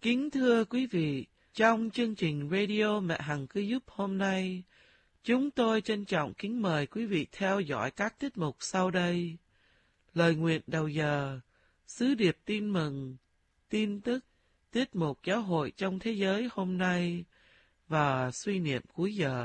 Kính thưa quý vị, trong chương trình Radio Mẹ Hằng Cứ Giúp hôm nay, chúng tôi trân trọng kính mời quý vị theo dõi các tiết mục sau đây. Lời nguyện đầu giờ, sứ điệp tin mừng, tin tức, tiết mục giáo hội trong thế giới hôm nay và suy niệm cuối giờ.